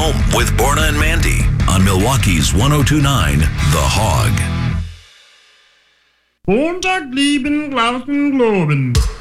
Home with Borna and Mandy on Milwaukee's 102.9 The Hog. Montag, lieben, glauben, globen.